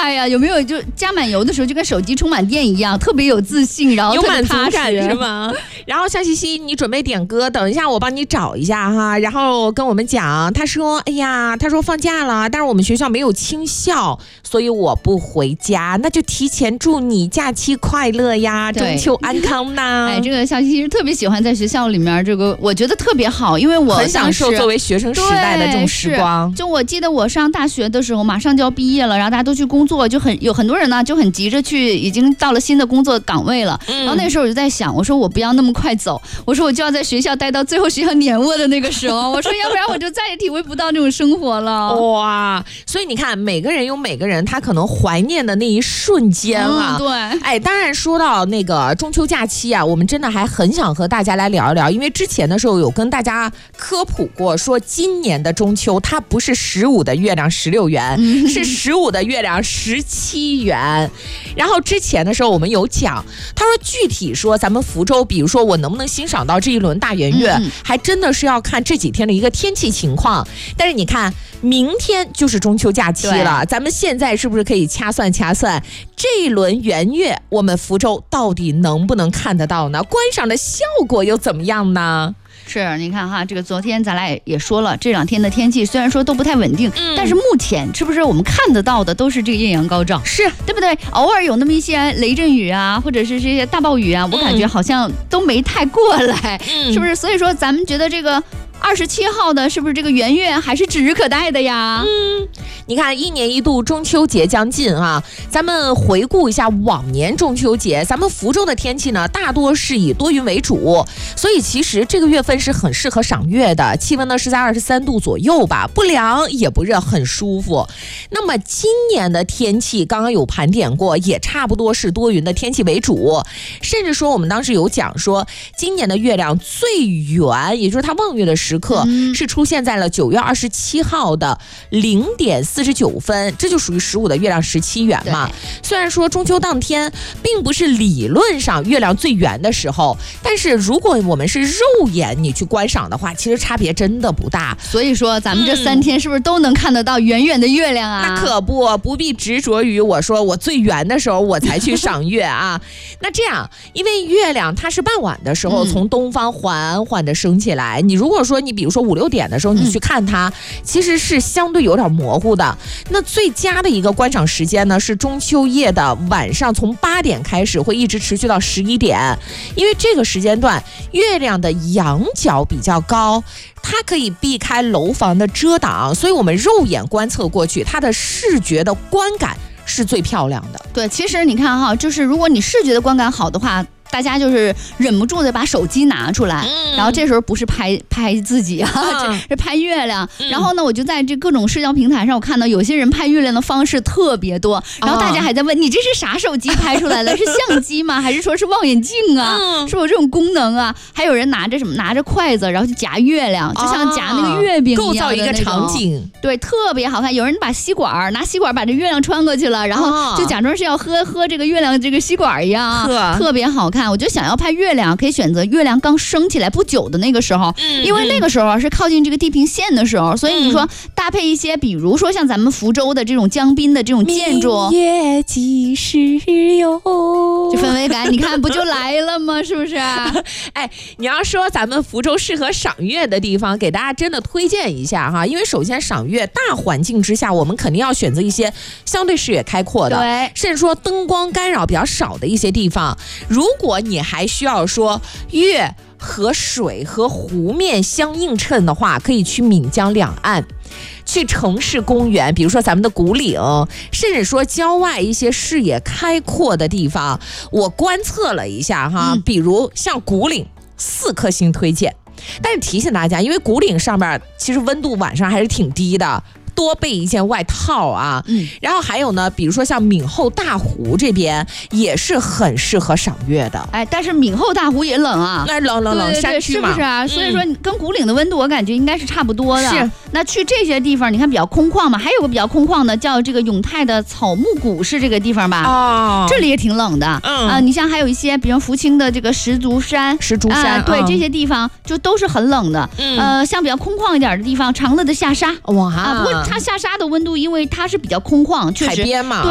态呀？有没有就加满油的时候就跟手机充满电一样，特别有自信，然后有满足感是吗？然后向西西，你准备点歌，等一下我帮你找一下哈，然后跟我们讲，他说，哎呀，他说放假了，但是我们学校没有清校，所以我不回家，那就提前祝你假期快乐呀，中秋安康呐。 哎，这个向西西特别喜欢在学校里面，这个我觉得特别好，因为我很享受作为学生时代的这种时光。 就我记得我上大学的时候，马上就要毕业了，然后大家都去工作，有很多人呢就很急着去，已经到了新的工作岗位了。然后那时候我就在想，我说我不要那么快走，我说我就要在学校待到最后学校年末的那个时候，我说要不然我就再也体会不到这种生活了。 哇，所以你看，每个人有每个人他可能怀念的那一瞬间啊。 对， 哎，当然说到那个中秋假期啊，我们真的还很想和大家来聊一聊，因为之前的时候有跟大家科普过，说今年的中秋它不是15的月亮16圆，是15的月亮17圆。然后之前的时候我们有讲，他说具体说咱们福州，比如说我能不能欣赏到这一轮大圆月，还真的是要看这几天的一个天气情况。但是你看，明天就是中秋假期了，咱们现在是不是可以掐算这一轮圆月，我们福州到底能不能看得到呢？观赏的效果又怎么样呢？ 是，你看哈，这个昨天咱俩也说了，这2天的天气虽然说都不太稳定，但是目前是不是我们看得到的都是这个艳阳高照， 是对不对？偶尔有那么一些雷阵雨啊，或者是这些大暴雨啊，我感觉好像都没太过来，是不是？所以说咱们觉得这个27号的是不是这个圆月还是指日可待的呀？ 你看1年1度中秋节将近啊，咱们回顾一下往年中秋节，咱们福州的天气呢大多是以多云为主，所以其实这个月份是很适合赏月的，气温呢是在23度左右吧，不凉也不热，很舒服。那么今年的天气刚刚有盘点过，也差不多是多云的天气为主，甚至说我们当时有讲说，今年的月亮最圆，也就是它望月的时刻是出现在了9月27号的0点49分，这就属于15的月亮17圆嘛。虽然说中秋当天并不是理论上月亮最圆的时候，但是如果我们是肉眼你去观赏的话，其实差别真的不大。 所以说咱们这3天是不是都能看得到圆圆的月亮啊？ 那可不必执着于我说我最圆的时候我才去赏月啊。那这样，因为月亮它是傍晚的时候从东方缓缓的升起来，你如果说你比如说5、6点的时候你去看它，其实是相对有点模糊的。那最佳的一个观赏时间呢，是中秋夜的晚上，从8点开始会一直持续到11点，因为这个时间段月亮的仰角比较高，它可以避开楼房的遮挡，所以我们肉眼观测过去，它的视觉的观感是最漂亮的。 对，其实你看哈，就是如果你视觉的观感好的话，大家就是忍不住的把手机拿出来，然后这时候不是拍自己啊，是拍月亮。然后呢，我就在这各种社交平台上，我看到有些人拍月亮的方式特别多，然后大家还在问你这是啥手机拍出来的？是相机吗？还是说是望远镜啊？是有这种功能啊？还有人拿着筷子，然后去夹月亮，就像夹那个月饼一样的， 构造一个场景， 对，特别好看。有人把拿吸管把这月亮穿过去了，然后就假装是要喝这个月亮这个吸管一样，特别好看。我就想要拍月亮，可以选择月亮刚升起来不久的那个时候，因为那个时候是靠近这个地平线的时候，所以你说搭配一些，比如说像咱们福州的这种江滨的这种建筑， 明月几时有， 这氛围感，你看不就来了吗？是不是？ 哎，你要说咱们福州适合赏月的地方，给大家真的推荐一下哈，因为首先赏月大环境之下，我们肯定要选择一些相对视野开阔的， 对， 甚至说灯光干扰比较少的一些地方。如果你还需要说月和水和湖面相映衬的话，可以去闽江两岸，去城市公园，比如说咱们的古岭，甚至说郊外一些视野开阔的地方。我观测了一下哈，比如像古岭4颗星推荐，但是提醒大家，因为古岭上面其实温度晚上还是挺低的，多备一件外套啊。然后还有呢，比如说像闽后大湖这边也是很适合赏月的。 哎，但是闽后大湖也冷啊， 那冷山区嘛， 是不是啊？所以说你跟古岭的温度我感觉应该是差不多的。 是， 那去这些地方你看比较空旷嘛，还有个比较空旷的叫这个永泰的草木谷是这个地方吧？ 哦， 这里也挺冷的。你像还有一些比如福清的这个石竹山，对，这些地方就都是很冷的。像比较空旷一点的地方，长乐的下沙， 哇， 不过它下沙的温度因为它是比较空旷，确实海边嘛。